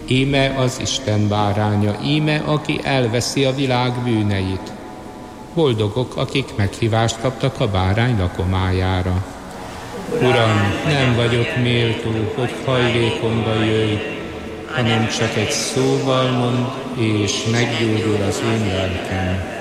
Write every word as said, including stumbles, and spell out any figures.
Íme az Isten báránya, íme, aki elveszi a világ bűneit. Boldogok, akik meghívást kaptak a bárány lakomájára. Uram, nem vagyok méltó, hogy hajlékomba jöjj, hanem csak egy szóval mondd, és meggyógyul az én lelkem.